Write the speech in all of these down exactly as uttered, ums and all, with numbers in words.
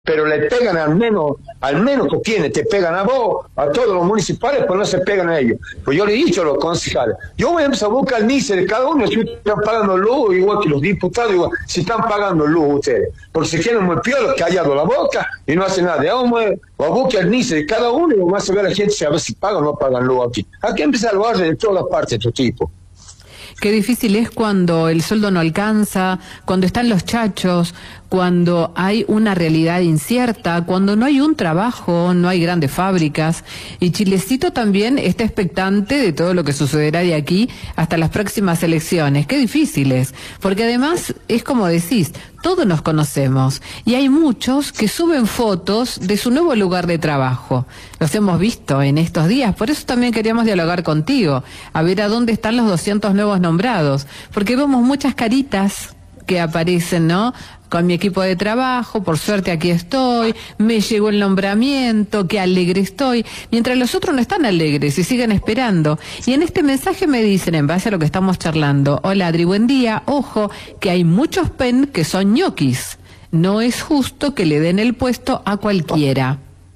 pero le pegan al menos, al menos que tiene, te pegan a vos, a todos los municipales, pues no se pegan a ellos. Pues yo le he dicho a los concejales, yo voy a empezar a buscar el N I C E de cada uno, si están pagando luz, igual que los diputados, igual, si están pagando luz ustedes, porque se quieren muy piolos, callado la boca, y no hacen nada. Vamos a buscar el N I C E de cada uno, y vamos a ver a la gente si a ver si pagan o no pagan luz aquí. Aquí empieza el barrio de todas las partes de estos tipos. Qué difícil es cuando el sueldo no alcanza, cuando están los chachos, cuando hay una realidad incierta, cuando no hay un trabajo, no hay grandes fábricas. Y Chilecito también está expectante de todo lo que sucederá de aquí hasta las próximas elecciones. Qué difícil es, porque además es como decís, todos nos conocemos y hay muchos que suben fotos de su nuevo lugar de trabajo. Los hemos visto en estos días, por eso también queríamos dialogar contigo, a ver a dónde están los doscientos nuevos nombrados, porque vemos muchas caritas que aparecen, ¿no? Con mi equipo de trabajo, por suerte aquí estoy, me llegó el nombramiento, qué alegre estoy, mientras los otros no están alegres y siguen esperando. Y en este mensaje me dicen, en base a lo que estamos charlando, hola Adri, buen día, ojo, que hay muchos P E N que son ñoquis, no es justo que le den el puesto a cualquiera.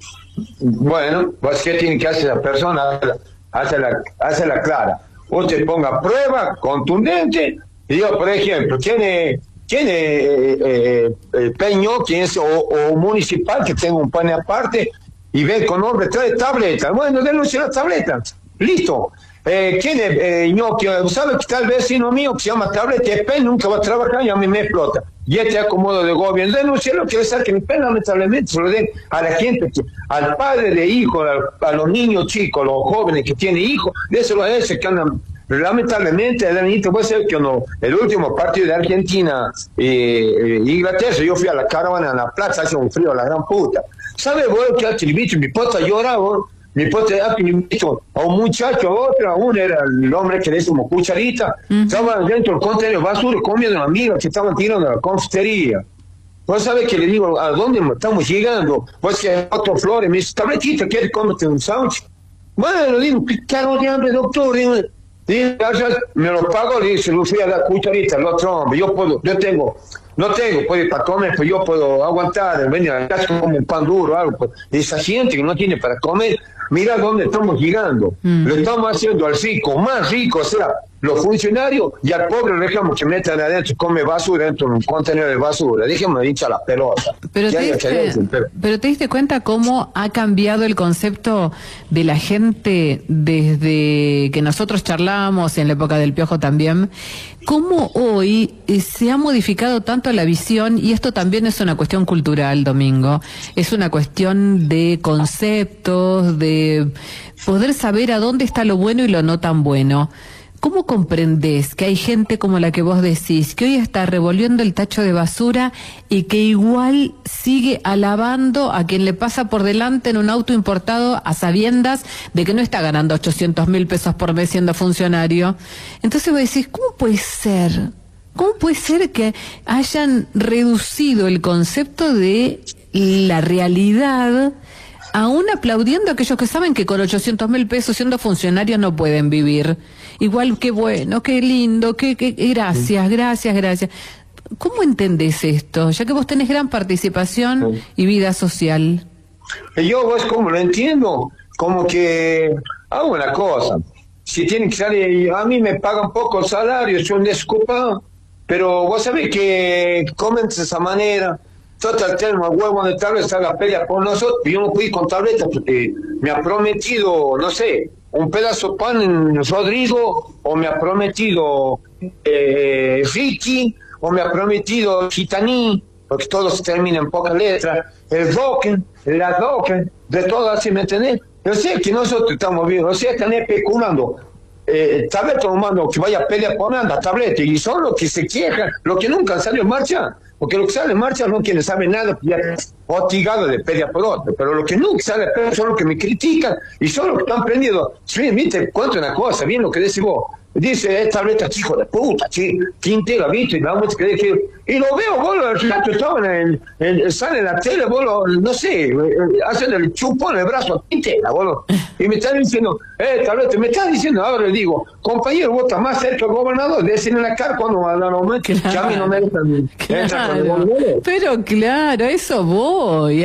Bueno, pues ¿qué tiene que hacer la persona? Hácela, hácela clara. Usted ponga prueba contundente, y yo, por ejemplo, tiene... tiene eh, eh, eh, Peño, quien es o, o municipal que tenga un panel aparte y ve con nombre, trae tabletas, bueno, denuncia las tabletas, listo. Eh, ¿Quién es eh, Ñoqui? ¿Sabe que está el vecino mío que se llama tableta? Y P E N nunca va a trabajar y a mí me explota. Y este acomodo de gobierno, denuncia lo que le saquen el P E N, lamentablemente se lo den a la gente, que, al padre de hijos, a, a los niños chicos, los jóvenes que tienen hijos, de eso a ese que andan. Lamentablemente, el puede ser que no, el último partido de Argentina e eh, Inglaterra, yo fui a la caravana en la plaza, hace un frío a la gran puta. ¿Sabe vos que hace el bicho? Mi puta lloraba, mi puta hace el bicho a un muchacho, a otro, a uno era el hombre que le hizo como cucharita, uh-huh. Estaban dentro del contenedor basura comiendo una amiga que estaban tirando a la confitería. Vos sabés que le digo, ¿a dónde estamos llegando? Pues que otro Flores me dice, tabletita, ¿quieres comerte un sándwich? Bueno, digo, ¿qué caro de hambre, doctor? Digo, Dice, me lo pago, le dice, lo fui a la cucharita, el otro hombre, yo puedo, yo tengo, no tengo, puede para comer, pues yo puedo aguantar, venir a la casa como un pan duro, algo, pues, esa gente que no tiene para comer, mira dónde estamos llegando, mm. Lo estamos haciendo al rico, más rico, o sea, los funcionarios, y al pobre le dejamos que metan adentro y come basura dentro de un contenedor de basura, déjame hinchar la pelota. Pero te, diste, pero... pero te diste cuenta cómo ha cambiado el concepto de la gente desde que nosotros charlábamos, en la época del Piojo también, cómo hoy se ha modificado tanto la visión, y esto también es una cuestión cultural, Domingo, es una cuestión de conceptos, de poder saber a dónde está lo bueno y lo no tan bueno. ¿Cómo comprendés que hay gente como la que vos decís, que hoy está revolviendo el tacho de basura y que igual sigue alabando a quien le pasa por delante en un auto importado a sabiendas de que no está ganando ochocientos mil pesos por mes siendo funcionario? Entonces vos decís, ¿cómo puede ser? ¿Cómo puede ser que hayan reducido el concepto de la realidad, aún aplaudiendo a aquellos que saben que con ochocientos mil pesos siendo funcionarios no pueden vivir? Igual, qué bueno, qué lindo, qué, qué gracias, gracias, gracias. ¿Cómo entendés esto? Ya que vos tenés gran participación sí. y vida social. Yo, vos, ¿cómo lo entiendo? Como que hago una cosa. Si tienen que salir, a mí me pagan poco el salario, soy un desocupado, pero vos sabés que comen de esa manera. Total, tenemos huevo de tablet, salga a pelear por nosotros, y yo no pude ir con tableta porque me ha prometido, no sé, un pedazo de pan en Rodrigo, o me ha prometido eh, Ricky, o me ha prometido Gitaní, porque todos terminan en pocas letras, el Doken, la Doken, de todas, ¿sí me entendés? Yo sé que nosotros estamos viendo, o sea, están especulando. Eh, tableta lo mando que vaya a pelear por nada, tableta, y son los que se quejan, los que nunca han salido en marcha, porque los que salen en marcha no quienes saben nada, ya hostigado de pelear por otro, pero los que nunca salen son los que me critican, y son los que están prendidos. Sí, mire, te cuento una cosa, bien lo que decís vos, dice, esta tableta, hijo de puta, sí, Quintela, viste, y la vamos a creer que... Y lo veo, vos, el rato estaban en, en, sale en la tele, vos, lo, no sé, hacen el chupón en el brazo a Quintela, vos, y me están diciendo, eh, tableta, me estás diciendo, ahora le digo, compañero, vos estás más cerca del gobernador, decirle en la cara cuando va a dar aumento, que a mí no me dejan. Claro, pero claro, eso voy.